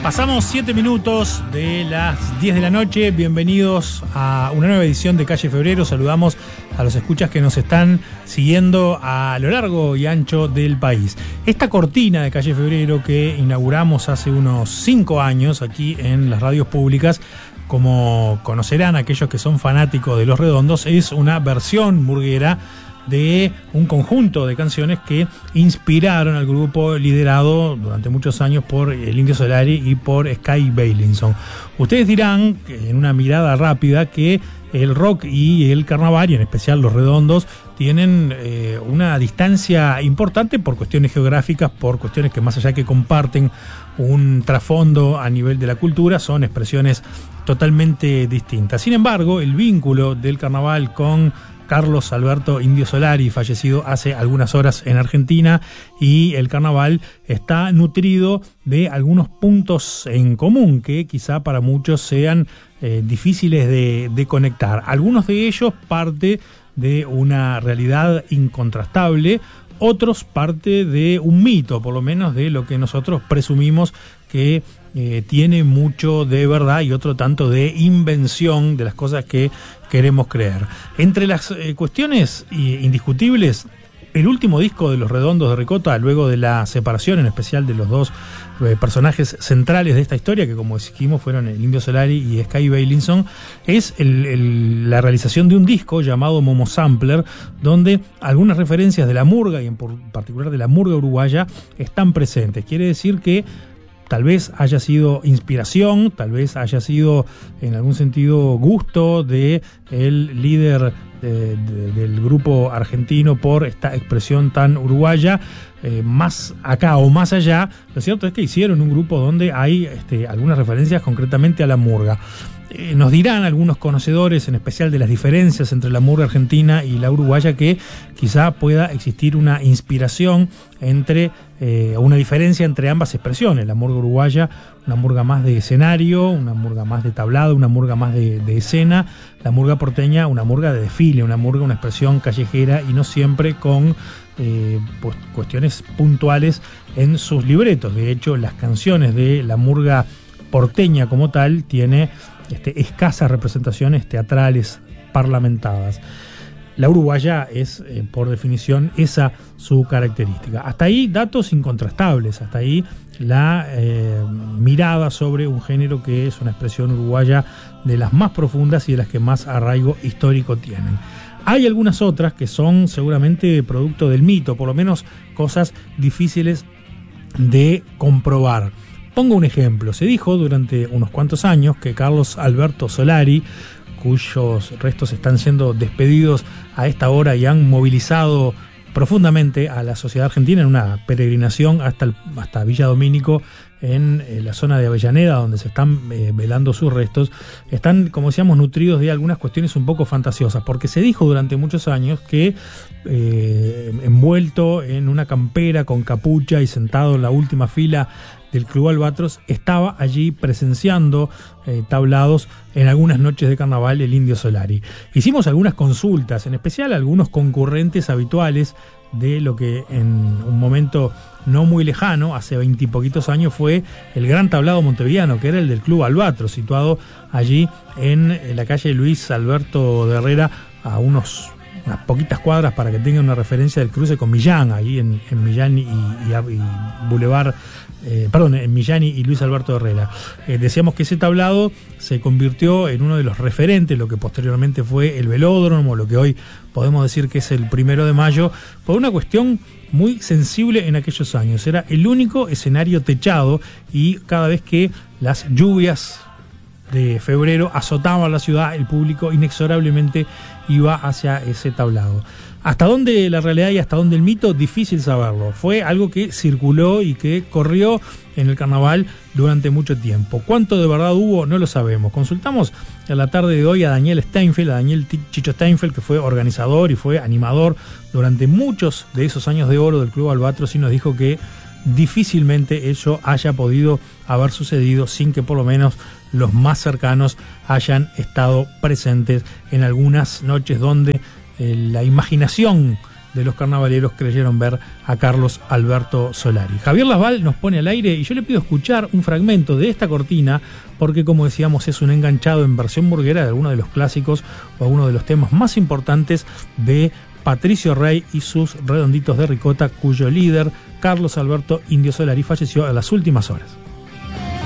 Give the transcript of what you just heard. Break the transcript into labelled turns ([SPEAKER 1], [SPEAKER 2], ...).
[SPEAKER 1] Pasamos 7 minutos de las 10 de la noche. Bienvenidos a una nueva edición de Calle Febrero. Saludamos a los escuchas que nos están siguiendo a lo largo y ancho del país. Esta cortina de Calle Febrero que inauguramos hace unos 5 años aquí en las radios públicas, como conocerán aquellos que son fanáticos de Los Redondos, es una versión murguera de un conjunto de canciones que inspiraron al grupo liderado durante muchos años por el Indio Solari y por Sky Bailinson. Ustedes dirán, en una mirada rápida, que el rock y el carnaval, y en especial Los Redondos, tienen una distancia importante por cuestiones geográficas, por cuestiones que más allá que comparten un trasfondo a nivel de la cultura, son expresiones totalmente distintas. Sin embargo, el vínculo del carnaval con Carlos Alberto Indio Solari, fallecido hace algunas horas en Argentina, y el carnaval está nutrido de algunos puntos en común que quizá para muchos sean difíciles de conectar. Algunos de ellos parte de una realidad incontrastable, otros parte de un mito, por lo menos de lo que nosotros presumimos que tiene mucho de verdad y otro tanto de invención de las cosas que queremos creer. Entre las cuestiones indiscutibles, el último disco de Los Redondos de Ricota, luego de la separación en especial de los dos personajes centrales de esta historia, que como dijimos fueron el Indio Solari y Sky Bailinson, es la realización de un disco llamado Momo Sampler, donde algunas referencias de la murga, y en particular de la murga uruguaya, están presentes. Quiere decir que tal vez haya sido inspiración, tal vez haya sido en algún sentido gusto de el líder del grupo argentino por esta expresión tan uruguaya. Más acá o más allá, lo cierto es que hicieron un grupo donde hay algunas referencias concretamente a la murga. Nos dirán algunos conocedores, en especial de las diferencias entre la murga argentina y la uruguaya, que quizá pueda existir una inspiración una diferencia entre ambas expresiones. La murga uruguaya, una murga más de escenario, una murga más de tablado, una murga más de escena. La murga porteña, una murga de desfile, una expresión callejera y no siempre con cuestiones puntuales en sus libretos. De hecho, las canciones de la murga porteña como tal tiene escasas representaciones teatrales parlamentadas. La uruguaya es, por definición, esa su característica. Hasta ahí datos incontrastables, hasta ahí la mirada sobre un género que es una expresión uruguaya de las más profundas y de las que más arraigo histórico tienen. Hay algunas otras que son seguramente producto del mito, por lo menos cosas difíciles de comprobar. Pongo un ejemplo. Se dijo durante unos cuantos años que Carlos Alberto Solari, cuyos restos están siendo despedidos a esta hora y han movilizado profundamente a la sociedad argentina en una peregrinación hasta Villa Domínico, en la zona de Avellaneda, donde se están velando sus restos, están, como decíamos, nutridos de algunas cuestiones un poco fantasiosas, porque se dijo durante muchos años que envuelto en una campera con capucha y sentado en la última fila del Club Albatros, estaba allí presenciando tablados en algunas noches de carnaval el Indio Solari. Hicimos algunas consultas, en especial algunos concurrentes habituales de lo que en un momento no muy lejano, hace 20 y poquitos años, fue el gran tablado montevideano, que era el del Club Albatros, situado allí en la calle Luis Alberto de Herrera, a unas poquitas cuadras para que tengan una referencia del cruce con Millán, ahí en Millán y Boulevard, en Millán y Luis Alberto Herrera. Decíamos que ese tablado se convirtió en uno de los referentes, lo que posteriormente fue el velódromo, lo que hoy podemos decir que es el 1 de mayo, por una cuestión muy sensible en aquellos años. Era el único escenario techado y cada vez que las lluvias de febrero azotaban la ciudad, el público inexorablemente iba hacia ese tablado. ¿Hasta dónde la realidad y hasta dónde el mito? Difícil saberlo. Fue algo que circuló y que corrió en el carnaval durante mucho tiempo. ¿Cuánto de verdad hubo? No lo sabemos. Consultamos en la tarde de hoy a Daniel Steinfeld, a Daniel Chicho Steinfeld, que fue organizador y fue animador durante muchos de esos años de oro del Club Albatros, y nos dijo que difícilmente eso haya podido haber sucedido sin que por lo menos los más cercanos hayan estado presentes en algunas noches donde la imaginación de los carnavaleros creyeron ver a Carlos Alberto Solari. Javier Lasval nos pone al aire y yo le pido escuchar un fragmento de esta cortina porque, como decíamos, es un enganchado en versión burguera de alguno de los clásicos o alguno de los temas más importantes de Patricio Rey y sus Redonditos de Ricota, cuyo líder, Carlos Alberto Indio Solari, falleció en las últimas horas.